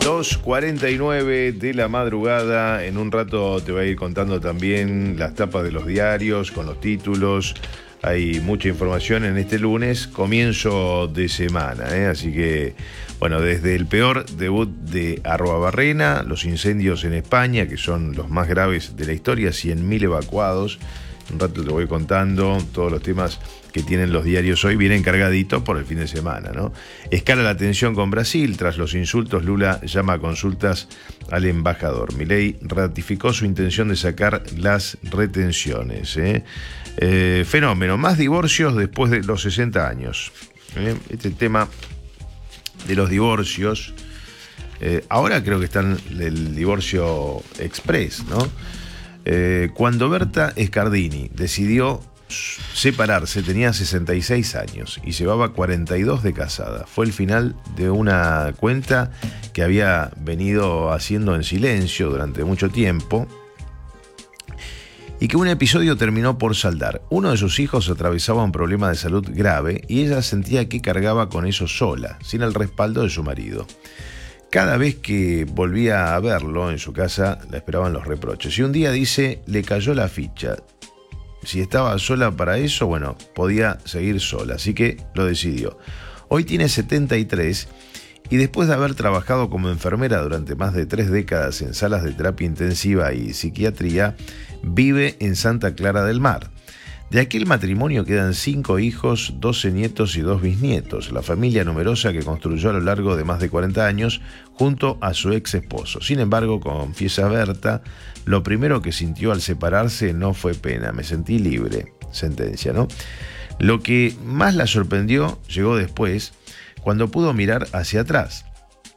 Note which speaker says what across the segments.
Speaker 1: 2:49 de la madrugada. En un rato te voy a ir contando también las tapas de los diarios con los títulos. Hay mucha información en este lunes, comienzo de semana, así que, bueno, desde el peor debut de Arruabarrena, los incendios en España, que son los más graves de la historia, 100.000 evacuados. Un rato te voy contando todos los temas que tienen los diarios hoy, vienen cargaditos por el fin de semana, ¿no? Escala la tensión con Brasil. Tras los insultos, Lula llama a consultas al embajador. Milei ratificó su intención de sacar las retenciones. Fenómeno, más divorcios después de los 60 años. Este tema de los divorcios, ahora creo que están el divorcio express, ¿no? Cuando Berta Scardini decidió separarse, tenía 66 años y llevaba 42 de casada. Fue el final de una cuenta que había venido haciendo en silencio durante mucho tiempo y que un episodio terminó por saldar. Uno de sus hijos atravesaba un problema de salud grave y ella sentía que cargaba con eso sola, sin el respaldo de su marido. Cada vez que volvía a verlo en su casa, la esperaban los reproches. Y un día, dice, le cayó la ficha. Si estaba sola para eso, bueno, podía seguir sola. Así que lo decidió. Hoy tiene 73 y después de haber trabajado como enfermera durante más de 3 décadas en salas de terapia intensiva y psiquiatría, vive en Santa Clara del Mar. De aquel matrimonio quedan 5 hijos, 12 nietos y 2 bisnietos, la familia numerosa que construyó a lo largo de más de 40 años junto a su ex esposo. Sin embargo, confiesa Berta, lo primero que sintió al separarse no fue pena, me sentí libre, sentencia, ¿no? Lo que más la sorprendió llegó después, cuando pudo mirar hacia atrás.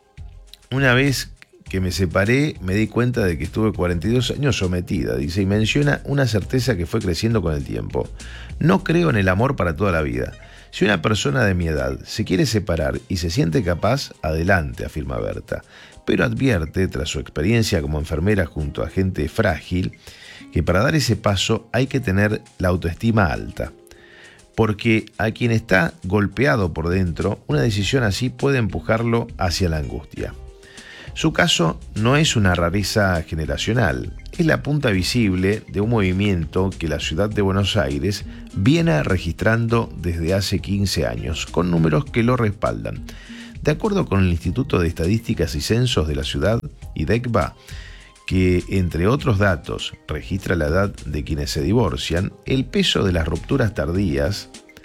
Speaker 1: Una vez que me separé, me di cuenta de que estuve 42 años sometida, dice, y menciona una certeza que fue creciendo con el tiempo. No creo en el amor para toda la vida. Si una persona de mi edad se quiere separar y se siente capaz, adelante, afirma Berta. Pero advierte, tras su experiencia como enfermera junto a gente frágil, que para dar ese paso hay que tener la autoestima alta. Porque a quien está golpeado por dentro, una decisión así puede empujarlo hacia la angustia. Su caso no es una rareza generacional, es la punta visible de un movimiento que la ciudad de Buenos Aires viene registrando desde hace 15 años, con números que lo respaldan. De acuerdo con el Instituto de Estadísticas y Censos de la ciudad, IDECBA, que entre otros datos registra la edad de quienes se divorcian, el peso de las rupturas tardías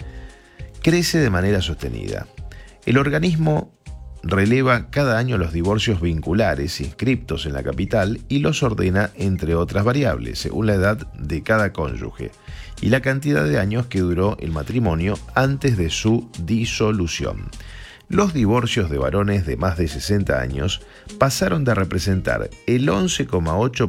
Speaker 1: crece de manera sostenida. El organismo releva cada año los divorcios vinculares inscriptos en la capital y los ordena entre otras variables, según la edad de cada cónyuge y la cantidad de años que duró el matrimonio antes de su disolución. Los divorcios de varones de más de 60 años pasaron de representar el 11,8%